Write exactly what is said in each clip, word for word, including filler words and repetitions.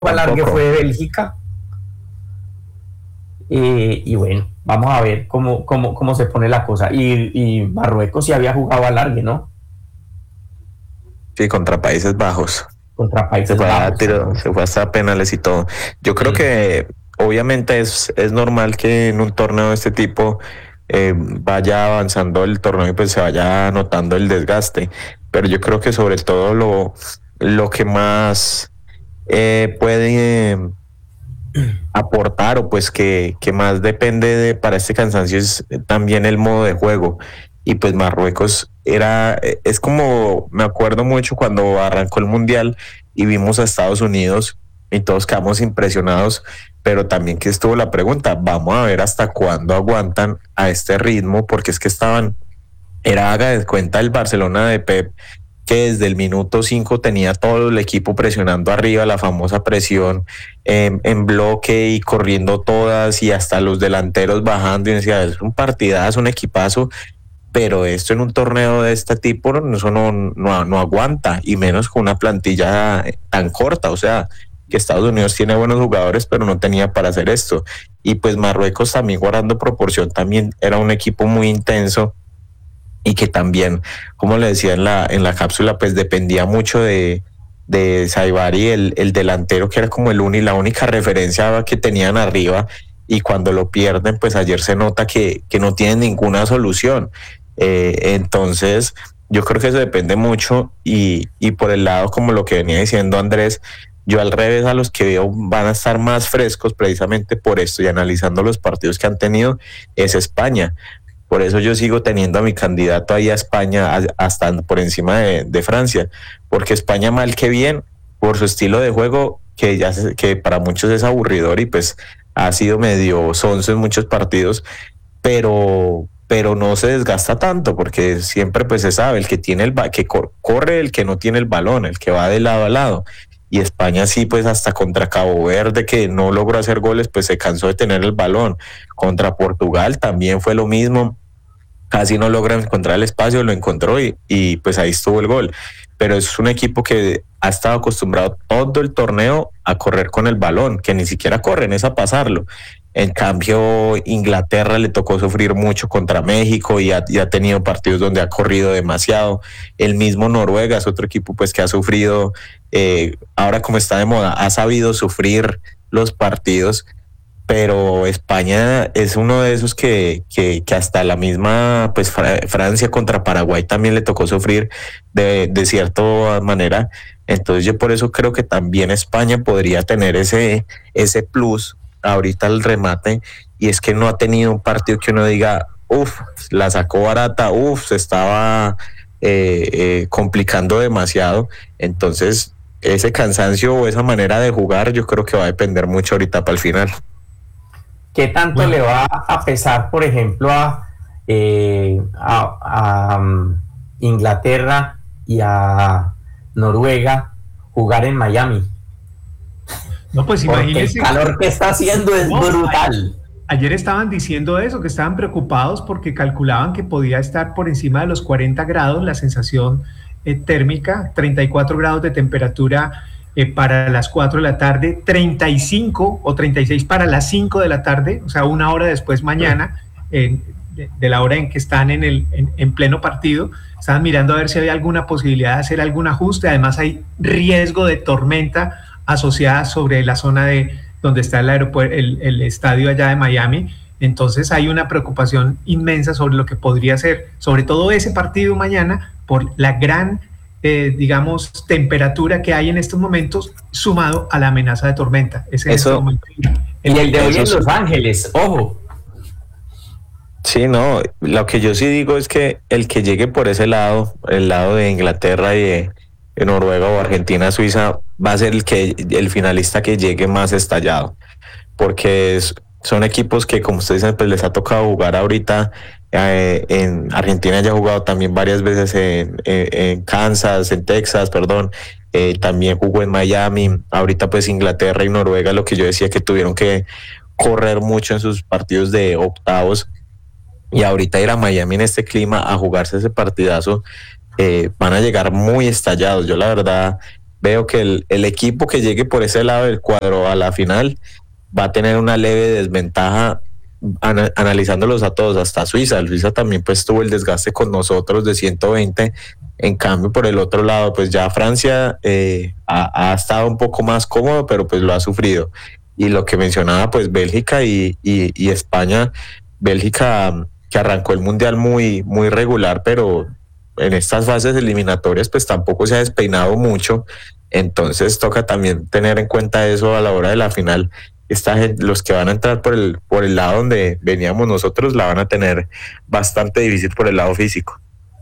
alargue Tampoco. fue de Bélgica. Eh, y bueno, vamos a ver cómo, cómo, cómo se pone la cosa. Y, y Marruecos sí había jugado alargue, ¿no? Sí, contra Países Bajos. Contra Se Países fue a Bajos. tiro, se fue hasta penales y todo. Yo creo Sí. que obviamente es, es normal que en un torneo de este tipo eh, vaya avanzando el torneo y pues se vaya notando el desgaste. Pero yo creo que sobre todo lo, lo que más eh, puede eh, aportar o pues que, que más depende de, para este cansancio es también el modo de juego. Y pues Marruecos era, es como, me acuerdo mucho cuando arrancó el Mundial y vimos a Estados Unidos y todos quedamos impresionados, pero también que estuvo la pregunta, vamos a ver hasta cuándo aguantan a este ritmo, porque es que estaban, era haga de cuenta el Barcelona de Pep, que desde el minuto cinco tenía todo el equipo presionando arriba, la famosa presión eh, en bloque y corriendo todas y hasta los delanteros bajando y decía, es un partidazo, un equipazo, pero esto en un torneo de este tipo eso no, no, no aguanta, y menos con una plantilla tan corta, o sea, que Estados Unidos tiene buenos jugadores, pero no tenía para hacer esto. Y pues Marruecos también guardando proporción, también era un equipo muy intenso y que también, como le decía en la, en la cápsula, pues dependía mucho de, de Saibari, el, el delantero que era como el uni, la única referencia que tenían arriba, y cuando lo pierden, pues ayer se nota que, que no tienen ninguna solución. Eh, entonces, yo creo que eso depende mucho y, y por el lado, como lo que venía diciendo Andrés, yo al revés a los que veo van a estar más frescos precisamente por esto y analizando los partidos que han tenido, es España. Por eso yo sigo teniendo a mi candidato ahí a España hasta por encima de, de Francia, porque España mal que bien, por su estilo de juego, que ya se, que para muchos es aburridor y pues ha sido medio sonso en muchos partidos, pero pero no se desgasta tanto porque siempre pues se sabe el que tiene el que corre, el que no tiene el balón, el que va de lado a lado. Y España sí, pues hasta contra Cabo Verde, que no logró hacer goles, pues se cansó de tener el balón. Contra Portugal también fue lo mismo, casi no logra encontrar el espacio, lo encontró y, y pues ahí estuvo el gol. Pero es un equipo que ha estado acostumbrado todo el torneo a correr con el balón, que ni siquiera corren, es a pasarlo. En cambio, Inglaterra le tocó sufrir mucho contra México y ha, y ha tenido partidos donde ha corrido demasiado. El mismo Noruega es otro equipo pues que ha sufrido, eh, ahora como está de moda, ha sabido sufrir los partidos, pero España es uno de esos que, que, que hasta la misma pues Francia contra Paraguay también le tocó sufrir de, de cierta manera. Entonces yo por eso creo que también España podría tener ese, ese plus ahorita el remate, y es que no ha tenido un partido que uno diga, uff, la sacó barata, uff, se estaba eh, eh, complicando demasiado. Entonces ese cansancio o esa manera de jugar yo creo que va a depender mucho ahorita para el final. ¿Qué tanto bueno. le va a pesar, por ejemplo, a, eh, a, a um, Inglaterra y a Noruega jugar en Miami? No, pues imagínense. El calor que está haciendo es no, brutal. Ayer estaban diciendo eso, que estaban preocupados porque calculaban que podía estar por encima de los cuarenta grados la sensación eh, térmica, treinta y cuatro grados de temperatura eh, para las cuatro de la tarde, treinta y cinco o treinta y seis para las cinco de la tarde, o sea, una hora después mañana, eh, de, de la hora en que están en, el, en, en pleno partido. Estaban mirando a ver si había alguna posibilidad de hacer algún ajuste. Además hay riesgo de tormenta asociada sobre la zona de donde está el aeropuerto, el, el estadio allá de Miami. Entonces hay una preocupación inmensa sobre lo que podría ser, sobre todo ese partido mañana, por la gran, eh, digamos, temperatura que hay en estos momentos, sumado a la amenaza de tormenta. Es en Eso, este momento, el, y el de hoy en Los Ángeles, ojo. Sí, no, lo que yo sí digo es que el que llegue por ese lado, el lado de Inglaterra y de, de Noruega o Argentina, Suiza, va a ser el que el finalista que llegue más estallado, porque es, son equipos que, como ustedes dicen, pues les ha tocado jugar ahorita. Eh, en Argentina ya ha jugado también varias veces en, en, en Kansas, en Texas, perdón, eh, también jugó en Miami. Ahorita pues Inglaterra y Noruega, lo que yo decía, que tuvieron que correr mucho en sus partidos de octavos, y ahorita ir a Miami en este clima a jugarse ese partidazo, eh, van a llegar muy estallados. Yo la verdad veo que el, el equipo que llegue por ese lado del cuadro a la final va a tener una leve desventaja ana, analizándolos a todos, hasta Suiza. Suiza también pues tuvo el desgaste con nosotros de ciento veinte, en cambio por el otro lado pues ya Francia eh, ha, ha estado un poco más cómodo, pero pues lo ha sufrido. Y lo que mencionaba pues Bélgica y, y, y España, Bélgica que arrancó el mundial muy, muy regular, pero en estas fases eliminatorias pues tampoco se ha despeinado mucho, entonces toca también tener en cuenta eso a la hora de la final. Esta gente, los que van a entrar por el, por el lado donde veníamos nosotros, la van a tener bastante difícil por el lado físico.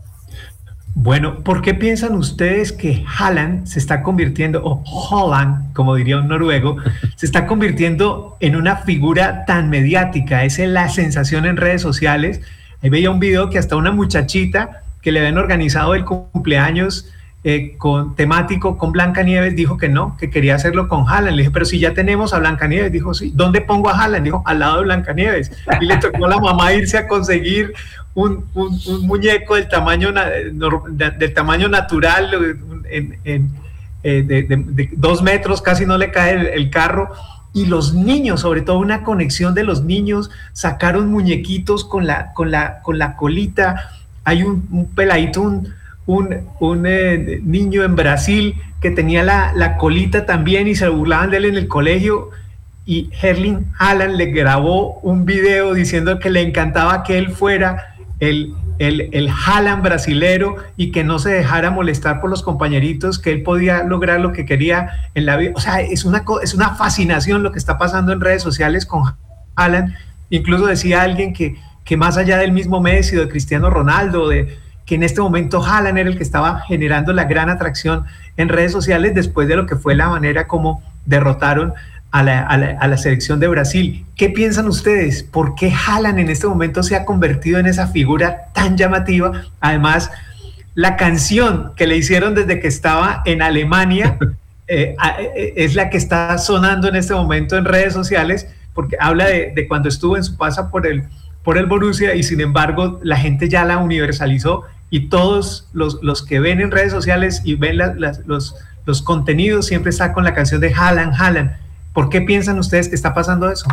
Bueno, ¿por qué piensan ustedes que Haaland se está convirtiendo, o Holland, como diría un noruego, se está convirtiendo en una figura tan mediática? Esa es la sensación en redes sociales. Ahí veía un video que hasta una muchachita que le habían organizado el cumpleaños eh, con, temático con Blancanieves dijo que no, que quería hacerlo con Haaland. Le dije, pero si ya tenemos a Blancanieves. Dijo, sí. ¿Dónde pongo a Haaland? Dijo, al lado de Blancanieves. Y le tocó a la mamá irse a conseguir Un, un, un muñeco del tamaño, del tamaño natural, en, en, eh, de, de, de dos metros, casi no le cae el, el carro. Y los niños, sobre todo una conexión de los niños, sacaron muñequitos con la, con la, con la colita. Hay un, un peladito, un, un, un eh, niño en Brasil que tenía la, la colita también y se burlaban de él en el colegio. Y Erling Haaland le grabó un video diciendo que le encantaba que él fuera el, el, el Haaland brasilero y que no se dejara molestar por los compañeritos, que él podía lograr lo que quería en la vida. O sea, es una, es una fascinación lo que está pasando en redes sociales con Haaland. Incluso decía alguien que, que más allá del mismo Messi o de Cristiano Ronaldo, de, que en este momento Haaland era el que estaba generando la gran atracción en redes sociales después de lo que fue la manera como derrotaron A la, a, la, a la selección de Brasil. ¿Qué piensan ustedes? ¿Por qué Haaland en este momento se ha convertido en esa figura tan llamativa? Además, la canción que le hicieron desde que estaba en Alemania eh, es la que está sonando en este momento en redes sociales, porque habla de, de cuando estuvo en su paso por el, por el Borussia, y sin embargo la gente ya la universalizó, y todos los, los que ven en redes sociales y ven la, la, los, los contenidos siempre está con la canción de Haaland, Haaland. ¿Por qué piensan ustedes que está pasando eso?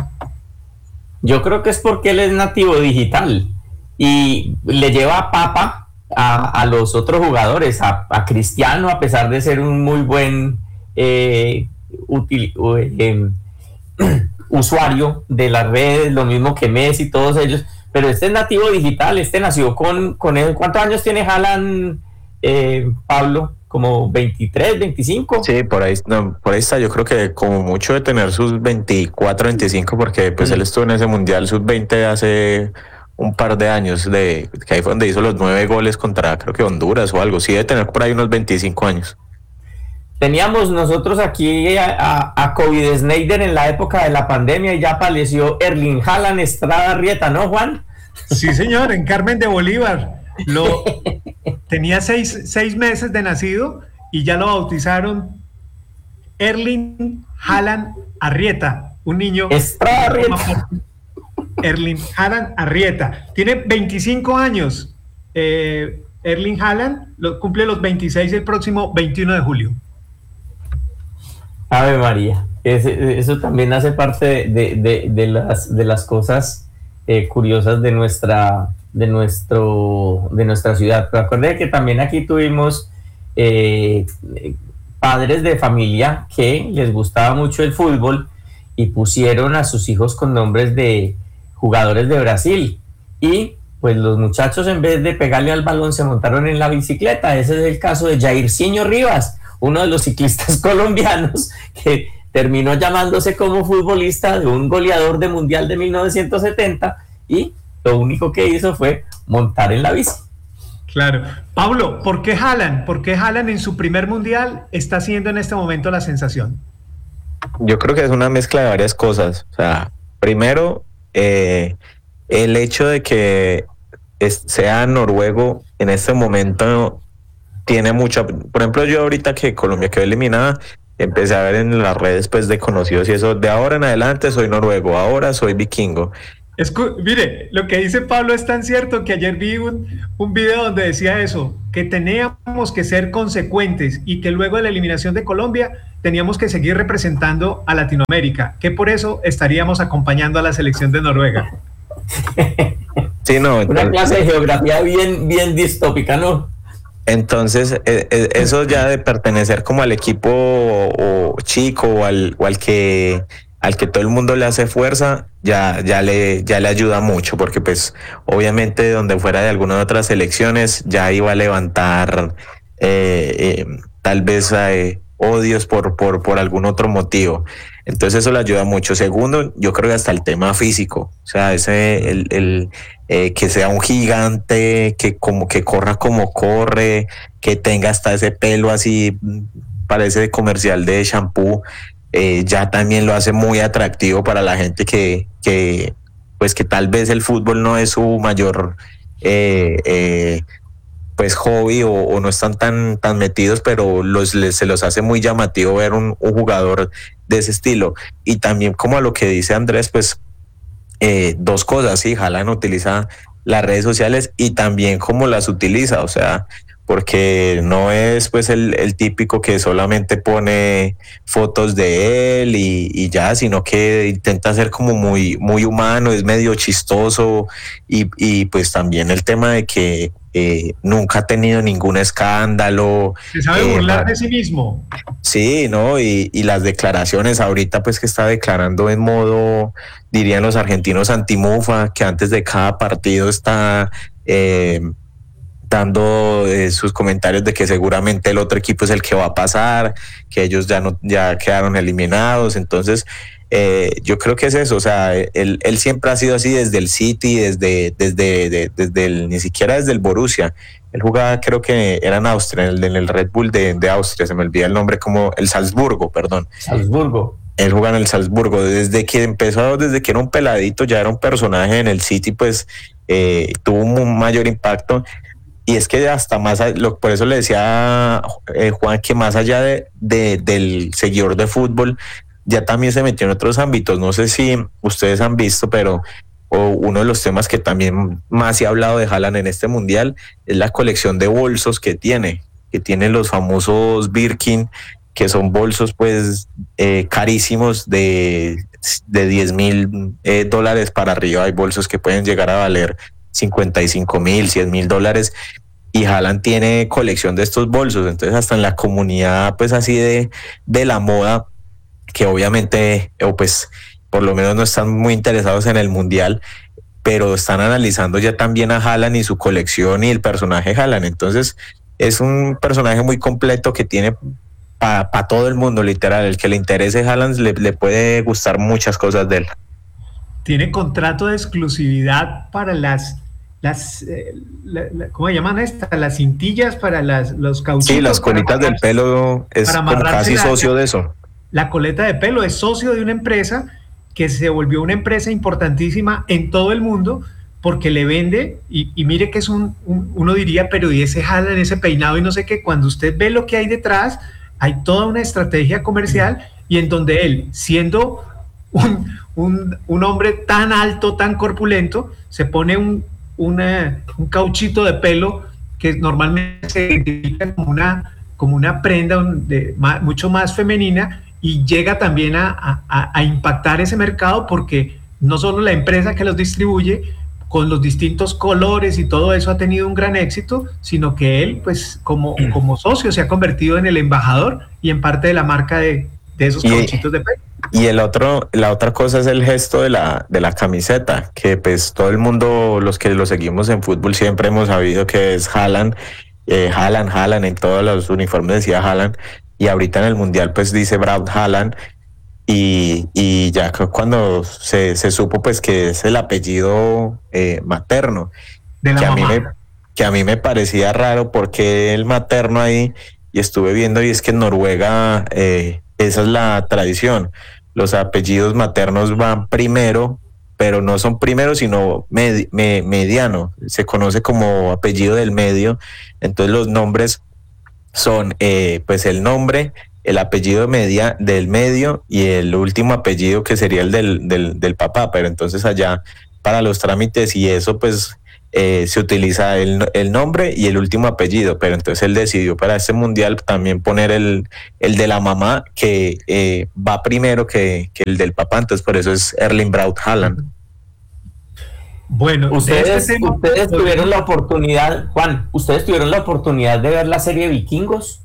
Yo creo que es porque él es nativo digital y le lleva a papa a, a los otros jugadores, a, a Cristiano, a pesar de ser un muy buen eh, util, eh, usuario de las redes, lo mismo que Messi y todos ellos, pero este es nativo digital, este nació con, con él. ¿Cuántos años tiene Haaland, eh, Pablo? Como veintitrés, veinticinco. Sí, por ahí, no, por ahí está. Yo creo que como mucho de tener sus veinticuatro, veinticinco, porque pues mm. él estuvo en ese mundial sub veinte hace un par de años, de que ahí fue donde hizo los nueve goles contra, creo que Honduras o algo. Sí, debe tener por ahí unos veinticinco años. Teníamos nosotros aquí a, a, a COVID Snyder en la época de la pandemia y ya apareció Erling Haaland Estrada Arrieta, ¿no, Juan? Sí, señor, en Carmen de Bolívar. Lo tenía seis, seis meses de nacido y ya lo bautizaron Erling Haaland Arrieta, un niño. Estrada Arrieta. Erling Haaland Arrieta. Tiene veinticinco años. Eh, Erling Haaland lo, cumple los veintiséis el próximo veintiuno de julio. Ave María. Ese, eso también hace parte de, de, de, de, las, de las cosas eh, curiosas de nuestra. de nuestro de nuestra ciudad. Pero acuérdense que también aquí tuvimos eh, padres de familia que les gustaba mucho el fútbol y pusieron a sus hijos con nombres de jugadores de Brasil, y pues los muchachos, en vez de pegarle al balón, se montaron en la bicicleta. Ese es el caso de Jairzinho Rivas, uno de los ciclistas colombianos que terminó llamándose como futbolista de un goleador de mundial de mil novecientos setenta, y lo único que hizo fue montar en la bici. Claro. Pablo, ¿por qué Haaland? ¿Por qué Haaland en su primer mundial está siendo en este momento la sensación? Yo creo que es una mezcla de varias cosas. O sea, primero, eh, el hecho de que es, sea noruego en este momento tiene mucha... Por ejemplo, yo ahorita que Colombia quedó eliminada, empecé a ver en las redes pues de conocidos y eso, de ahora en adelante soy noruego, ahora soy vikingo. Escu Mire, lo que dice Pablo es tan cierto que ayer vi un, un video donde decía eso, que teníamos que ser consecuentes y que luego de la eliminación de Colombia teníamos que seguir representando a Latinoamérica, que por eso estaríamos acompañando a la selección de Noruega. Sí, no, una clase de geografía bien, bien distópica, ¿no? Entonces, eh, eso ya de pertenecer como al equipo o, o chico o al, o al que al que todo el mundo le hace fuerza, ya, ya le, ya le ayuda mucho, porque pues obviamente donde fuera de algunas otras elecciones ya iba a levantar eh, eh, tal vez eh, odios por, por, por algún otro motivo. Entonces eso le ayuda mucho. Segundo, yo creo que hasta el tema físico, o sea, ese, el, el eh, que sea un gigante, que como que corra como corre, que tenga hasta ese pelo así, parece de comercial de shampoo, eh, ya también lo hace muy atractivo para la gente que, que pues que tal vez el fútbol no es su mayor eh, eh, pues hobby o, o no están tan, tan metidos, pero los, les, se los hace muy llamativo ver un, un jugador de ese estilo. Y también como a lo que dice Andrés, pues eh, dos cosas, sí, Haaland utiliza las redes sociales y también cómo las utiliza, o sea, porque no es pues el, el típico que solamente pone fotos de él y, y ya, sino que intenta ser como muy, muy humano, es medio chistoso y, y pues también el tema de que eh, nunca ha tenido ningún escándalo. Se sabe eh, burlar de sí mismo. Sí, ¿no? Y, y las declaraciones ahorita pues que está declarando en modo, dirían los argentinos, antimufa, que antes de cada partido está eh, dando eh, sus comentarios de que seguramente el otro equipo es el que va a pasar, que ellos ya no ya quedaron eliminados. Entonces eh, yo creo que es eso, o sea, él, él siempre ha sido así desde el City, desde desde de, desde el, ni siquiera desde el Borussia. Él jugaba, creo que era en Austria, en el, en el Red Bull de, de Austria, se me olvida el nombre, como el Salzburgo, perdón. Salzburgo. Él jugaba en el Salzburgo, desde que empezó, desde que era un peladito, ya era un personaje en el City, pues eh, tuvo un mayor impacto. Y es que hasta más, por eso le decía eh, Juan, que más allá de, de, del seguidor de fútbol, ya también se metió en otros ámbitos. No sé si ustedes han visto, pero o uno de los temas que también más se ha hablado de Haaland en este mundial es la colección de bolsos que tiene, que tiene los famosos Birkin, que son bolsos pues eh, carísimos de, de diez mil eh, dólares para arriba. Hay bolsos que pueden llegar a valer cincuenta y cinco mil, cien mil dólares. Y Haaland tiene colección de estos bolsos, entonces hasta en la comunidad pues así de, de la moda, que obviamente o pues por lo menos no están muy interesados en el mundial, pero están analizando ya también a Haaland y su colección y el personaje Haaland. Entonces es un personaje muy completo que tiene para pa todo el mundo, literal. El que le interese Haaland le, le puede gustar muchas cosas de él. Tiene contrato de exclusividad para las las eh, la, la, ¿cómo llaman estas? Las cintillas para las, los cauchitos. Sí, las colitas del pelo, es como casi la, socio de eso. La coleta de pelo es socio de una empresa que se volvió una empresa importantísima en todo el mundo porque le vende, y, y mire que es un, un, uno diría, pero y ese Haaland, ese peinado y no sé qué, cuando usted ve lo que hay detrás, hay toda una estrategia comercial y en donde él, siendo un, un, un hombre tan alto, tan corpulento, se pone un, una, un cauchito de pelo que normalmente se identifica como una, como una prenda de, más, mucho más femenina, y llega también a, a, a impactar ese mercado porque no solo la empresa que los distribuye con los distintos colores y todo eso ha tenido un gran éxito, sino que él pues como, como socio se ha convertido en el embajador y en parte de la marca de, de esos y, cauchitos de pelo. Y el otro, la otra cosa es el gesto de la, de la camiseta, que pues todo el mundo, los que lo seguimos en fútbol siempre hemos sabido que es Haaland, eh, Haaland, Haaland, en todos los uniformes decía Haaland, y ahorita en el mundial pues dice Braut Haaland, y, y ya cuando se, se supo pues que es el apellido eh, materno, de la que, a mamá. mí me, que a mí me parecía raro porque el materno ahí, y estuve viendo, y es que en Noruega eh, esa es la tradición, los apellidos maternos van primero, pero no son primero sino med, med, mediano, se conoce como apellido del medio, entonces los nombres son eh, pues el nombre, el apellido media, del medio y el último apellido que sería el del, del, del papá, pero entonces allá para los trámites y eso pues eh, se utiliza el, el nombre y el último apellido, pero entonces él decidió para este mundial también poner el, el de la mamá que eh, va primero que, que el del papá, entonces por eso es Erling Braut Haaland. Bueno, ustedes, este tema, ustedes tuvieron la oportunidad, Juan, ustedes tuvieron la oportunidad de ver la serie Vikingos.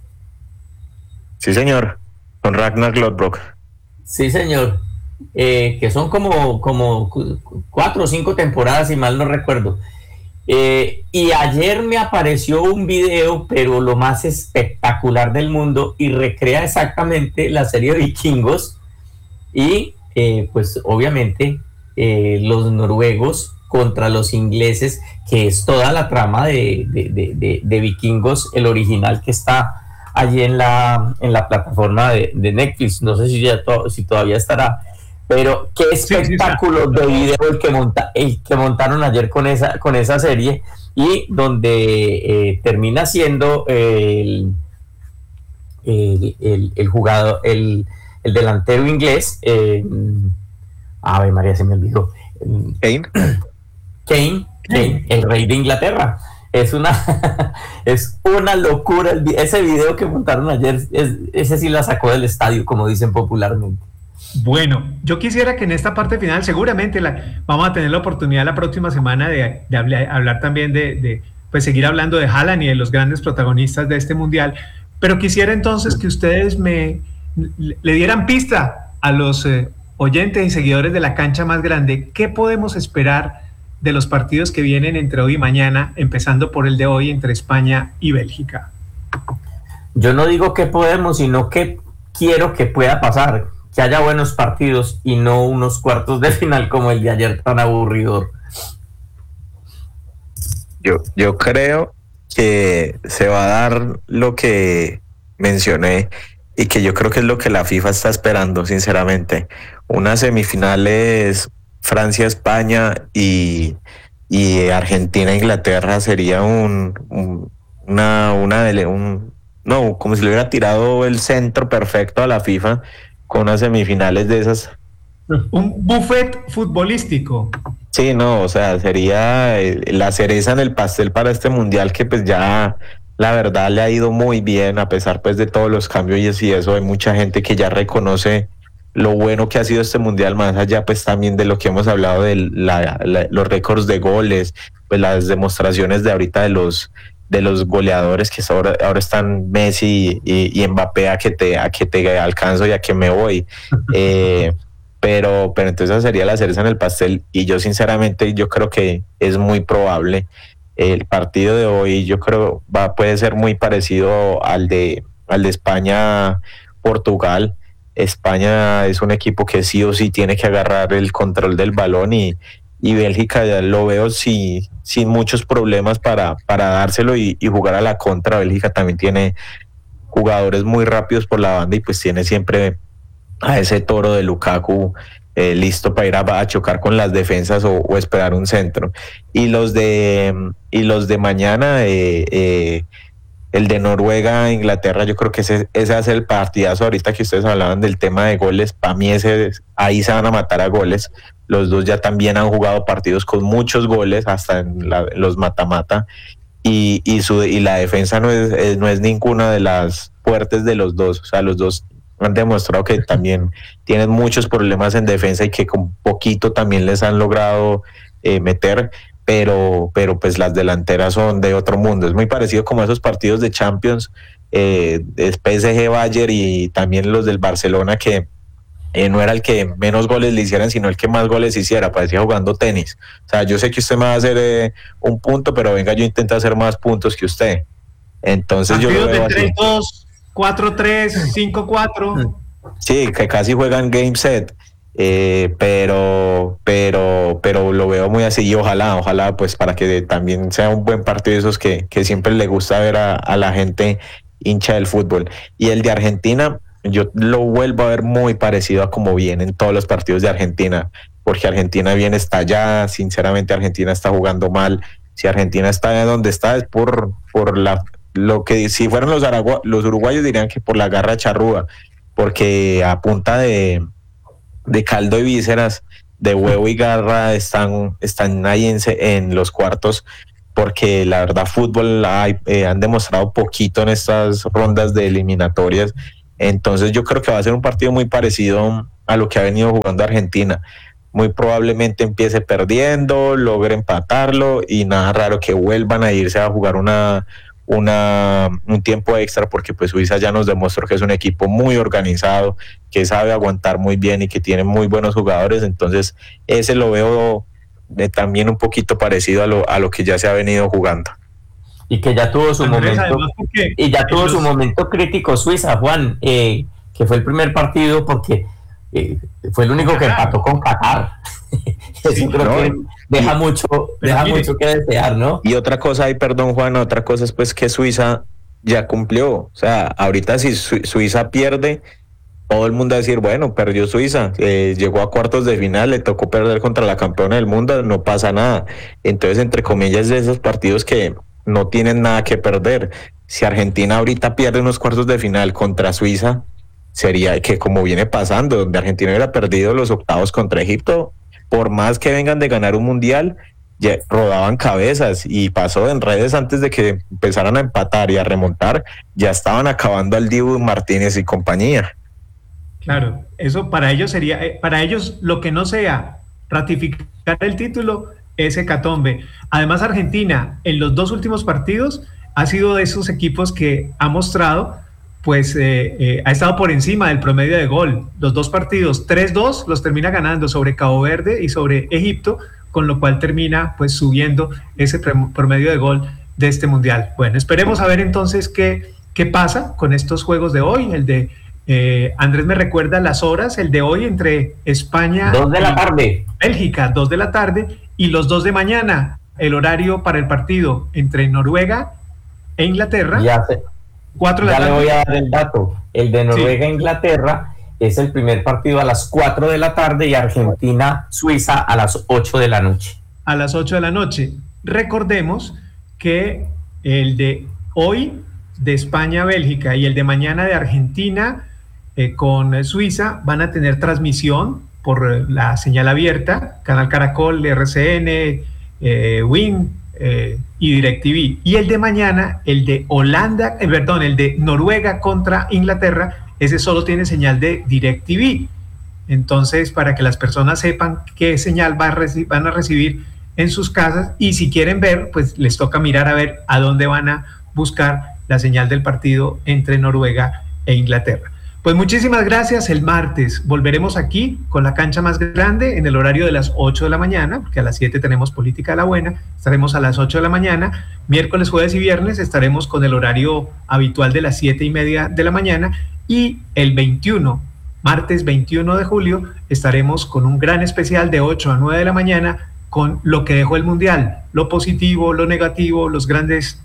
Sí, señor, con Ragnar Lodbrok. Sí, señor, eh, que son como, como cuatro o cinco temporadas, si mal no recuerdo. Eh, y ayer me apareció un video, pero lo más espectacular del mundo, y recrea exactamente la serie Vikingos. Y eh, pues obviamente eh, los noruegos contra los ingleses, que es toda la trama de, de, de, de, de Vikingos, el original que está allí en la, en la plataforma de, de Netflix. No sé si, ya to, si todavía estará, pero qué espectáculo sí, sí, de video el que, monta, el que montaron ayer con esa, con esa serie, y donde eh, termina siendo el, el, el, el jugador, el, el delantero inglés, eh, Ave María, se me olvidó. Kane. Kane, Kane, el rey de Inglaterra. Es una, es una locura el, ese video que montaron ayer. Es, ese sí la sacó del estadio, como dicen popularmente. Bueno, yo quisiera que en esta parte final, seguramente la, vamos a tener la oportunidad la próxima semana de, de hablar, hablar también de, de, pues seguir hablando de Haaland y de los grandes protagonistas de este mundial, pero quisiera entonces que ustedes me le dieran pista a los eh, oyentes y seguidores de La Cancha Más Grande. ¿Qué podemos esperar de los partidos que vienen entre hoy y mañana, empezando por el de hoy entre España y Bélgica? Yo no digo que podemos, sino que quiero que pueda pasar, que haya buenos partidos y no unos cuartos de final como el de ayer tan aburridor. Yo, yo creo que se va a dar lo que mencioné y que yo creo que es lo que la FIFA está esperando, sinceramente. Unas semifinales Francia-España y, y Argentina-Inglaterra sería un, un una, una un, no, como si le hubiera tirado el centro perfecto a la FIFA con unas semifinales de esas. Un buffet futbolístico. Sí, no, o sea, sería la cereza en el pastel para este mundial, que pues ya la verdad le ha ido muy bien, a pesar pues de todos los cambios y eso. Hay mucha gente que ya reconoce lo bueno que ha sido este mundial, más allá pues también de lo que hemos hablado de la, la, los récords de goles, pues las demostraciones de ahorita de los de los goleadores que ahora, ahora están Messi y, y Mbappé, a que te a que te alcanzo y a que me voy. eh, pero pero entonces esa sería la cereza en el pastel, y yo sinceramente yo creo que es muy probable el partido de hoy. Yo creo va puede ser muy parecido al de al de España Portugal. España es un equipo que sí o sí tiene que agarrar el control del balón, y, y Bélgica ya lo veo sí, sin muchos problemas para, para dárselo y, y jugar a la contra. Bélgica también tiene jugadores muy rápidos por la banda y pues tiene siempre a ese toro de Lukaku eh, listo para ir a, a chocar con las defensas o, o esperar un centro. Y los de, y los de mañana, eh, eh, el de Noruega, Inglaterra, yo creo que ese, ese es el partidazo. Ahorita que ustedes hablaban del tema de goles, para mí ese, ahí se van a matar a goles. Los dos ya también han jugado partidos con muchos goles, hasta en, la, en los mata-mata, y, y, su, y la defensa no es, no es ninguna de las fuertes de los dos. O sea, los dos han demostrado que también tienen muchos problemas en defensa y que con poquito también les han logrado eh, meter. Pero, pero pues las delanteras son de otro mundo. Es muy parecido como esos partidos de Champions, eh, P S G Bayern y también los del Barcelona, que eh, no era el que menos goles le hicieran, sino el que más goles hiciera. Parecía jugando tenis. O sea, yo sé que usted me va a hacer eh, un punto, pero venga, yo intento hacer más puntos que usted. Entonces partidos yo lo veo de tres dos, cuatro tres, cinco cuatro. Sí, que casi juegan game set. Eh, pero pero pero lo veo muy así, y ojalá ojalá pues para que también sea un buen partido de esos que, que siempre le gusta ver a, a la gente hincha del fútbol. Y el de Argentina yo lo vuelvo a ver muy parecido a como vienen todos los partidos de Argentina, porque Argentina viene estallada. Sinceramente Argentina está jugando mal. Si Argentina está donde está es por por la lo que si fueran los aragua, los uruguayos dirían que por la garra charrúa, porque a punta de de caldo y vísceras de huevo y garra están, están ahí en, en los cuartos, porque la verdad fútbol hay, eh, han demostrado poquito en estas rondas de eliminatorias. Entonces yo creo que va a ser un partido muy parecido a lo que ha venido jugando Argentina. Muy probablemente empiece perdiendo, logre empatarlo y nada raro que vuelvan a irse a jugar una, una, un tiempo extra, porque pues Suiza ya nos demostró que es un equipo muy organizado, que sabe aguantar muy bien y que tiene muy buenos jugadores. Entonces ese lo veo de, también un poquito parecido a lo, a lo que ya se ha venido jugando. Y que ya tuvo su Andrés, momento y ya tuvo los... su momento crítico Suiza, Juan, eh, que fue el primer partido porque eh, fue el único que empató con Qatar. Eso sí, creo no, que deja mucho, deja mire, mucho que desear, ¿no? Y otra cosa, y perdón Juan, otra cosa es pues que Suiza ya cumplió. O sea, ahorita si Su- Suiza pierde, todo el mundo va a decir, bueno, perdió Suiza, eh, llegó a cuartos de final, le tocó perder contra la campeona del mundo, no pasa nada. Entonces, entre comillas, de esos partidos que no tienen nada que perder. Si Argentina ahorita pierde unos cuartos de final contra Suiza, sería que, como viene pasando, donde Argentina hubiera perdido los octavos contra Egipto, por más que vengan de ganar un mundial, ya rodaban cabezas, y pasó en redes antes de que empezaran a empatar y a remontar, ya estaban acabando al Dibu Martínez y compañía. Claro, eso para ellos sería, para ellos lo que no sea ratificar el título es hecatombe. Además, Argentina en los dos últimos partidos ha sido de esos equipos que ha mostrado, pues eh, eh, ha estado por encima del promedio de gol. Los dos partidos, tres dos, los termina ganando sobre Cabo Verde y sobre Egipto, con lo cual termina pues subiendo ese promedio de gol de este mundial. Bueno, esperemos a ver entonces qué, qué pasa con estos juegos de hoy. El de eh, Andrés me recuerda las horas, el de hoy entre España dos de la tarde, Bélgica, dos de la tarde, y los dos de mañana, el horario para el partido entre Noruega e Inglaterra. Ya, sé, cuatro de la ya tarde. le voy a dar el dato. El de Noruega e sí. Inglaterra es el primer partido a las cuatro de la tarde y Argentina-Suiza a las ocho de la noche. A las ocho de la noche. Recordemos que el de hoy de España-Bélgica y el de mañana de Argentina eh, con Suiza van a tener transmisión por la señal abierta, Canal Caracol, R C N, eh, Win eh, y DirecTV. Y el de mañana, el de Holanda, eh, perdón, el de Noruega contra Inglaterra, ese solo tiene señal de DirecTV. Entonces, para que las personas sepan qué señal va a reci- van a recibir en sus casas, y si quieren ver, pues les toca mirar a ver a dónde van a buscar la señal del partido entre Noruega e Inglaterra. Pues muchísimas gracias. El martes volveremos aquí con la cancha más grande en el horario de las ocho de la mañana, porque a las siete tenemos Política de la Buena, estaremos a las ocho de la mañana. Miércoles, jueves y viernes estaremos con el horario habitual de las siete y media de la mañana, y el veintiuno, martes veintiuno de julio, estaremos con un gran especial de ocho a nueve de la mañana con lo que dejó el Mundial, lo positivo, lo negativo, los grandes,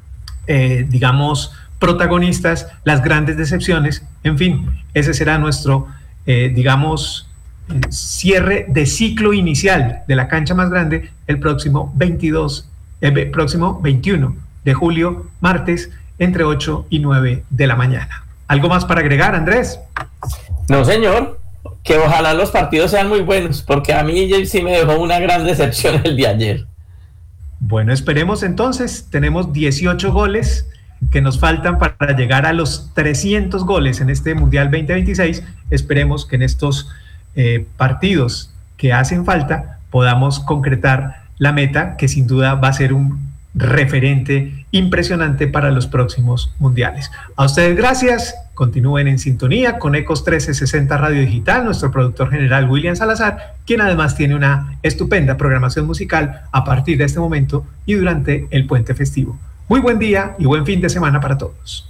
eh, digamos, protagonistas, las grandes decepciones. En fin, ese será nuestro, eh, digamos, eh, cierre de ciclo inicial de la cancha más grande el próximo veintidós, el próximo veintiuno de julio, martes, entre ocho y nueve de la mañana. ¿Algo más para agregar, Andrés? No, señor, que ojalá los partidos sean muy buenos, porque a mí sí me dejó una gran decepción el de ayer. Bueno, esperemos entonces. Tenemos dieciocho goles que nos faltan para llegar a los trescientos goles en este Mundial veinte veintiséis. Esperemos que en estos eh, partidos que hacen falta podamos concretar la meta, que sin duda va a ser un referente impresionante para los próximos mundiales. A ustedes gracias, continúen en sintonía con Ecos trece sesenta Radio Digital, nuestro productor general William Salazar, quien además tiene una estupenda programación musical a partir de este momento y durante el puente festivo. Muy buen día y buen fin de semana para todos.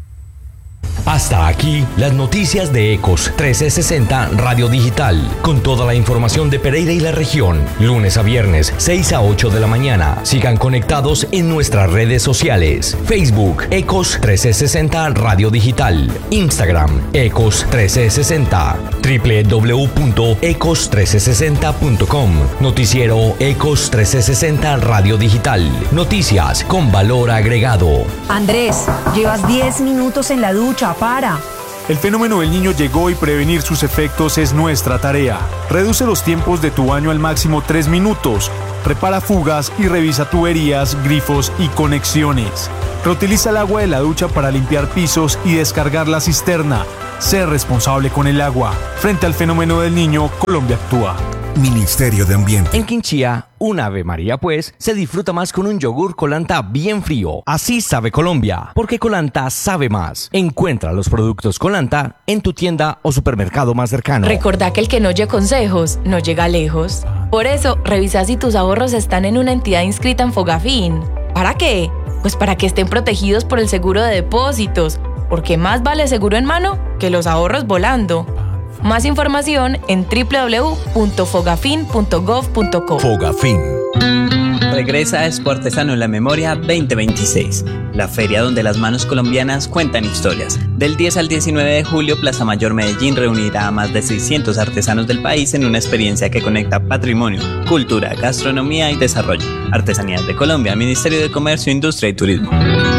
Hasta aquí las noticias de Ecos trece sesenta Radio Digital, con toda la información de Pereira y la región, lunes a viernes, seis a ocho de la mañana. Sigan conectados en nuestras redes sociales: Facebook, Ecos trece sesenta Radio Digital, Instagram, Ecos trece sesenta, doble u doble u doble u punto ecos trece sesenta punto com, noticiero Ecos trece sesenta Radio Digital, noticias con valor agregado. Andrés, llevas diez minutos en la ducha, para. El fenómeno del Niño llegó y prevenir sus efectos es nuestra tarea. Reduce los tiempos de tu baño al máximo tres minutos. Repara fugas y revisa tuberías, grifos y conexiones. Reutiliza el agua de la ducha para limpiar pisos y descargar la cisterna. Sé responsable con el agua. Frente al fenómeno del Niño, Colombia actúa. Ministerio de Ambiente. En Quinchía, un Ave María pues se disfruta más con un yogur Colanta bien frío. Así sabe Colombia, porque Colanta sabe más. Encuentra los productos Colanta en tu tienda o supermercado más cercano. Recordá que el que no oye consejos no llega lejos. Por eso, revisa si tus ahorros están en una entidad inscrita en Fogafín. ¿Para qué? Pues para que estén protegidos por el seguro de depósitos, porque más vale seguro en mano que los ahorros volando. Más información en doble u doble u doble u punto fogafin punto gov punto co. Fogafín. Regresa Expo Artesano en la Memoria veinte veintiséis, la feria donde las manos colombianas cuentan historias. Del diez al diecinueve de julio, Plaza Mayor Medellín reunirá a más de seiscientos artesanos del país en una experiencia que conecta patrimonio, cultura, gastronomía y desarrollo. Artesanías de Colombia, Ministerio de Comercio, Industria y Turismo.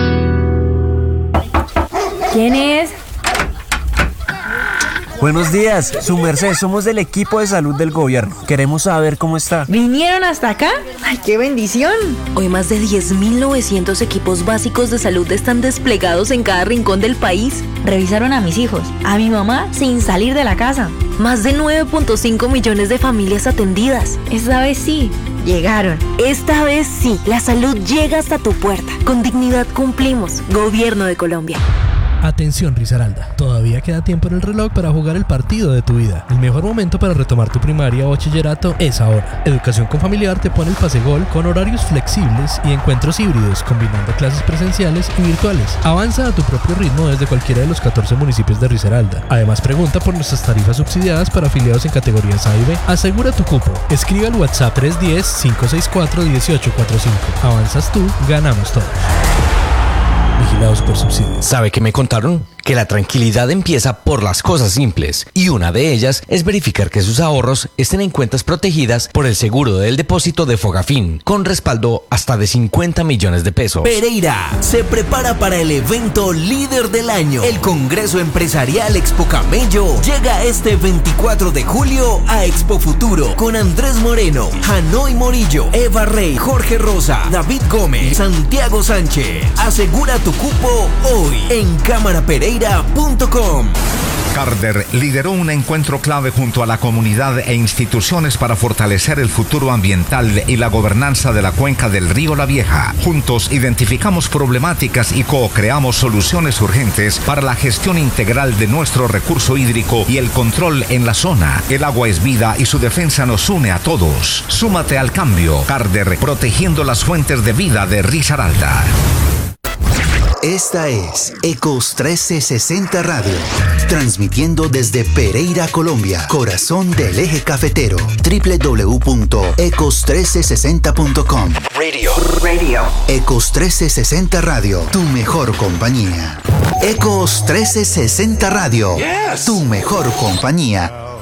¿Quién es? Buenos días, su merced, somos del equipo de salud del gobierno. Queremos saber cómo está. ¿Vinieron hasta acá? ¡Ay, qué bendición! Hoy más de diez mil novecientos equipos básicos de salud están desplegados en cada rincón del país. Revisaron a mis hijos, a mi mamá, sin salir de la casa. Más de nueve punto cinco millones de familias atendidas. Esta vez sí, llegaron. Esta vez sí, la salud llega hasta tu puerta. Con dignidad cumplimos. Gobierno de Colombia. Atención Risaralda, todavía queda tiempo en el reloj para jugar el partido de tu vida. El mejor momento para retomar tu primaria o bachillerato es ahora. Educación con Familiar te pone el pase gol con horarios flexibles y encuentros híbridos, combinando clases presenciales y virtuales. Avanza a tu propio ritmo desde cualquiera de los catorce municipios de Risaralda. Además, pregunta por nuestras tarifas subsidiadas para afiliados en categorías A y B. Asegura tu cupo. Escribe al WhatsApp tres uno cero, cinco seis cuatro, uno ocho cuatro cinco. Avanzas tú, ganamos todos. Vigilado Supersubsidio. ¿Sabe qué me contaron? Que la tranquilidad empieza por las cosas simples, y una de ellas es verificar que sus ahorros estén en cuentas protegidas por el seguro del depósito de Fogafín, con respaldo hasta de cincuenta millones de pesos. Pereira se prepara para el evento líder del año. El Congreso Empresarial Expo Camello llega este veinticuatro de julio a Expo Futuro con Andrés Moreno, Hanoi Morillo, Eva Rey, Jorge Rosa, David Gómez, Santiago Sánchez. Asegura tu cupo hoy en cámara pereira punto com. Carder lideró un encuentro clave junto a la comunidad e instituciones para fortalecer el futuro ambiental y la gobernanza de la cuenca del río La Vieja. Juntos identificamos problemáticas y co-creamos soluciones urgentes para la gestión integral de nuestro recurso hídrico y el control en la zona. El agua es vida y su defensa nos une a todos. Súmate al cambio. Carder, protegiendo las fuentes de vida de Risaralda. Esta es Ecos trescientos sesenta Radio, transmitiendo desde Pereira, Colombia, corazón del eje cafetero. doble u doble u doble u punto ecos trescientos sesenta punto com. Radio. Radio. Ecos trescientos sesenta Radio, tu mejor compañía. Ecos trescientos sesenta Radio, yes. Tu mejor compañía.